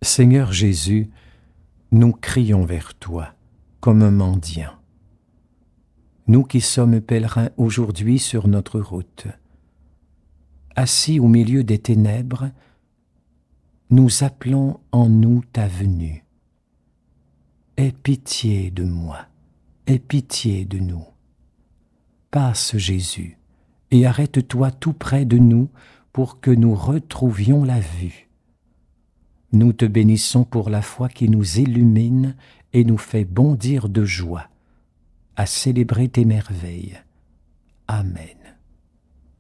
Seigneur Jésus, nous crions vers toi comme un mendiant. Nous qui sommes pèlerins aujourd'hui sur notre route, assis au milieu des ténèbres, nous appelons en nous ta venue. Aie pitié de moi, aie pitié de nous. Passe Jésus, et arrête-toi tout près de nous pour que nous retrouvions la vue. Nous te bénissons pour la foi qui nous illumine et nous fait bondir de joie à célébrer tes merveilles. Amen.